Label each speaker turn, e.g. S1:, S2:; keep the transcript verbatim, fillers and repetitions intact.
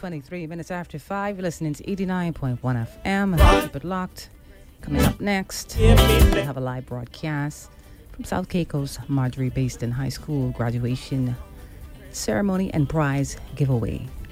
S1: twenty-three minutes after five. You're listening to eighty-nine point one F M. Keep it locked. Coming up next, we have a live broadcast from South Caicos Marjorie Baston High School graduation ceremony and prize giveaway.